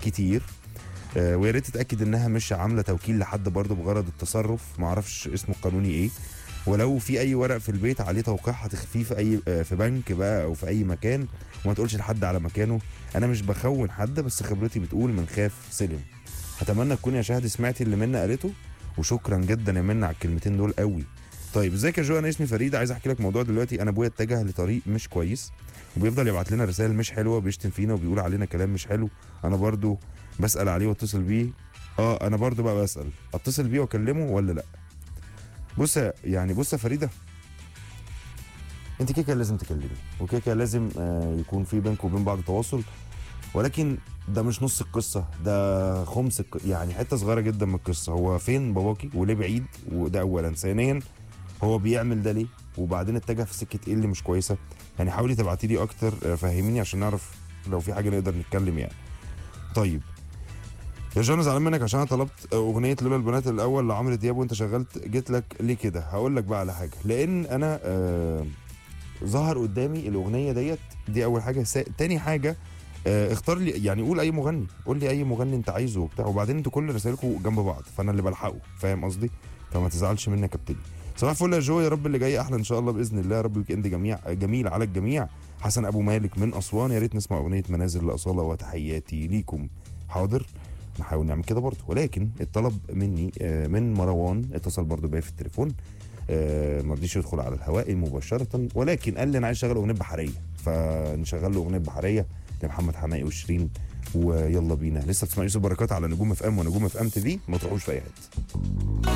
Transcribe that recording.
كتير. ويا ريت تتاكد انها مش عامله توكيل لحد برضه بغرض التصرف، ما اعرفش اسمه القانوني ايه. ولو في اي ورق في البيت عليه توقيعها تخفيه في اي في بنك بقى او في اي مكان، وما تقولش لحد على مكانه. انا مش بخون حد، بس خبرتي بتقول من خاف سلم. اتمنى تكون يا شهد سمعتي اللي منا قالته، وشكرا جدا يا منا على الكلمتين دول قوي. طيب ازيك يا جو، انا اسمي فريده، عايز احكي لك موضوع دلوقتي. انا ابويا اتجه لطريق مش كويس، وبيفضل يبعت لنا رسائل مش حلوه، بيشتم فينا وبيقول علينا كلام مش حلو. انا برضو بسال عليه واتصل بيه. انا برضو بقى بسال اتصل بيه واكلمه ولا لا. بص يا فريده، انت كده لازم تكلمي، وكده لازم يكون في بينك وبين بعض تواصل. ولكن ده مش نص القصه، ده خمس يعني حته صغيره جدا من القصه. هو فين باباكي وليه بعيد؟ وده اولا. ثانيا، هو بيعمل ده ليه؟ وبعدين اتجه في سكه ايه اللي مش كويسه؟ يعني حاولي تبعتي لي اكتر، فهميني عشان نعرف لو في حاجه نقدر نتكلم يعني. طيب يا جون، زعلان منك عشان انا طلبت اغنيه لولا البنات الاول لعمرو دياب وانت شغلت جيت لك ليه كده. هقول لك بقى على حاجه، لان انا ظهر قدامي الاغنيه ديت، دي اول حاجه. تاني حاجه، اختار لي يعني، قول اي مغني، قول لي اي مغني انت عايزه وبتاع، وبعدين انتوا كل رسائلكم جنب بعض فانا اللي بلحقه، فاهم قصدي؟ فما تزعلش منك ابتدي. صباح الفل يا جو، يا رب اللي جاي احلى ان شاء الله باذن الله. يا رب الويك اند جميل على الجميع. حسن ابو مالك من اسوان، يا ريت نسمع اغنيه منازل لاصاله وتحياتي ليكم. حاضر، نحاول نعمل كده برضه. ولكن الطلب مني من مروان، اتصل برضه بيا في التليفون، ما رضيش يدخل على الهواء مباشره، ولكن قال لي انا عايز اشغل اغنيه بحريه، فنشغل له اغنيه بحريه لمحمد حماقي وشيرين. ويلا بينا، لسه بتسمع يوسف بركات على نجوم اف ام ونجوم اف ام تي في، ما تروحوش في اي حته.